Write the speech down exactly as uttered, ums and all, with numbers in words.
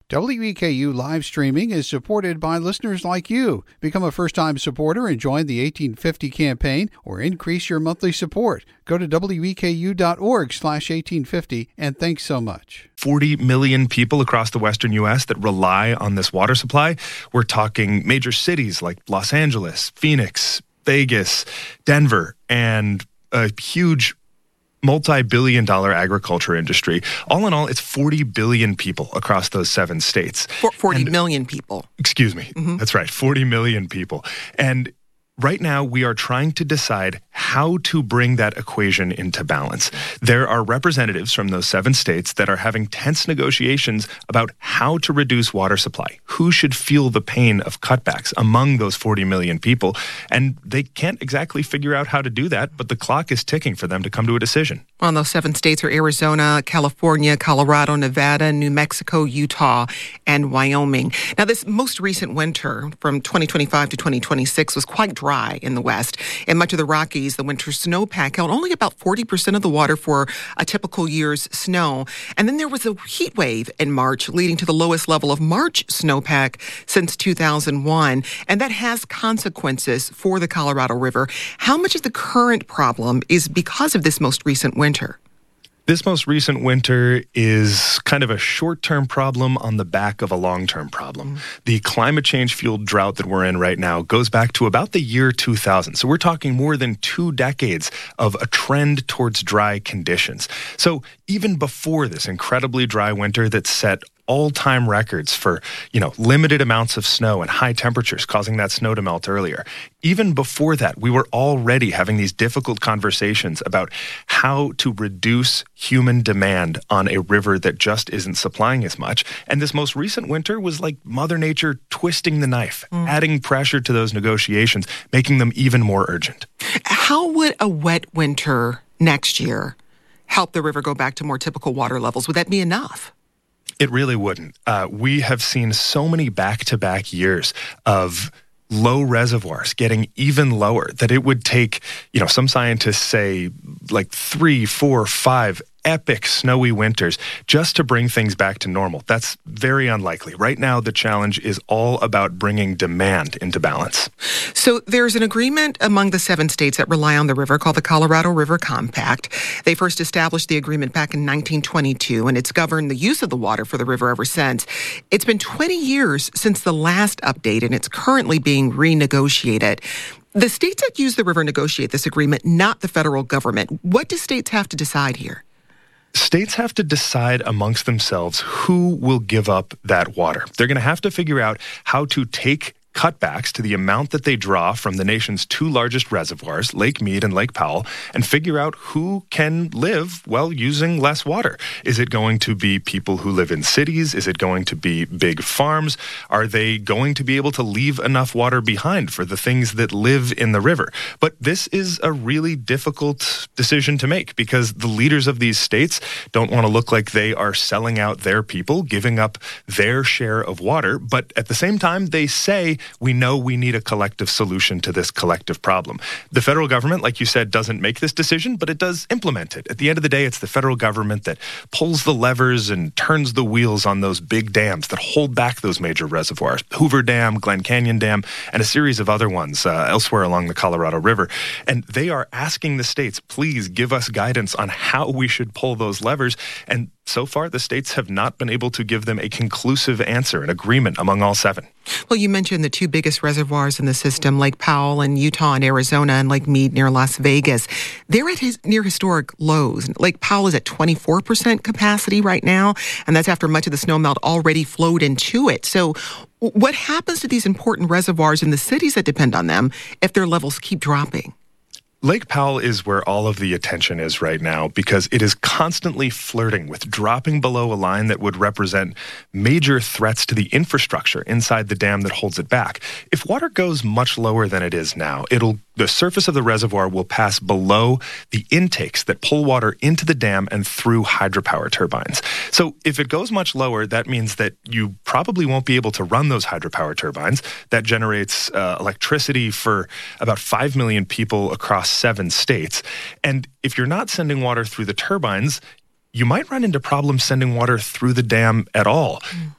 W E K U live streaming is supported by listeners like you. Become a first-time supporter and join the eighteen fifty campaign or increase your monthly support. Go to W E K U dot org slash eighteen fifty and thanks so much. forty million people across the western U S that rely on this water supply. We're talking major cities like Los Angeles, Phoenix, Vegas, Denver, and a huge multi-billion dollar agriculture industry. All in all, it's forty billion people across those seven states. For forty and, million people. Excuse me. Mm-hmm. That's right. forty million people. And right now, we are trying to decide how to bring that equation into balance. There are representatives from those seven states that are having tense negotiations about how to reduce water supply. Who should feel the pain of cutbacks among those forty million people? And they can't exactly figure out how to do that, but the clock is ticking for them to come to a decision. Well, those seven states are Arizona, California, Colorado, Nevada, New Mexico, Utah, and Wyoming. Now, this most recent winter from twenty twenty-five to twenty twenty-six was quite dry in the West. In much of the Rockies, the winter snowpack held only about forty percent of the water for a typical year's snow. And then there was a heat wave in March, leading to the lowest level of March snowpack since two thousand one. And that has consequences for the Colorado River. How much of the current problem is because of this most recent winter? This most recent winter is kind of a short-term problem on the back of a long-term problem. Mm-hmm. The climate change-fueled drought that we're in right now goes back to about the year two thousand. So we're talking more than two decades of a trend towards dry conditions. So even before this incredibly dry winter that set all-time records for, you know, limited amounts of snow and high temperatures causing that snow to melt earlier. Even before that, we were already having these difficult conversations about how to reduce human demand on a river that just isn't supplying as much. And this most recent winter was like Mother Nature twisting the knife, mm. adding pressure to those negotiations, making them even more urgent. How would a wet winter next year help the river go back to more typical water levels? Would that be enough? It really wouldn't. Uh, we have seen so many back-to-back years of low reservoirs getting even lower that it would take, you know, some scientists say like three, four, five epic snowy winters just to bring things back to normal. That's very unlikely. Right now, the challenge is all about bringing demand into balance. So there's an agreement among the seven states that rely on the river called the Colorado River Compact. They first established the agreement back in nineteen twenty-two, and it's governed the use of the water for the river ever since. It's been twenty years since the last update, and it's currently being renegotiated. The states that use the river negotiate this agreement, not the federal government. What do states have to decide here? States have to decide amongst themselves who will give up that water. They're going to have to figure out how to take cutbacks to the amount that they draw from the nation's two largest reservoirs, Lake Mead and Lake Powell, and figure out who can live while using less water. Is it going to be people who live in cities? Is it going to be big farms? Are they going to be able to leave enough water behind for the things that live in the river? But this is a really difficult decision to make because the leaders of these states don't want to look like they are selling out their people, giving up their share of water. But at the same time, they say, we know we need a collective solution to this collective problem. The federal government, like you said, doesn't make this decision, but it does implement it. At the end of the day, it's the federal government that pulls the levers and turns the wheels on those big dams that hold back those major reservoirs. Hoover Dam, Glen Canyon Dam, and a series of other ones uh, elsewhere along the Colorado River. And they are asking the states, please give us guidance on how we should pull those levers. And so far, the states have not been able to give them a conclusive answer, an agreement among all seven. Well, you mentioned the two biggest reservoirs in the system, Lake Powell in Utah and Arizona, and Lake Mead near Las Vegas. They're at his, near historic lows. Lake Powell is at twenty-four percent capacity right now, and that's after much of the snowmelt already flowed into it. So what happens to these important reservoirs in the cities that depend on them if their levels keep dropping? Lake Powell is where all of the attention is right now because it is constantly flirting with dropping below a line that would represent major threats to the infrastructure inside the dam that holds it back. If water goes much lower than it is now, it'll the surface of the reservoir will pass below the intakes that pull water into the dam and through hydropower turbines. So if it goes much lower, that means that you probably won't be able to run those hydropower turbines. That generates uh, electricity for about five million people across seven states. And if you're not sending water through the turbines, you might run into problems sending water through the dam at all. Mm.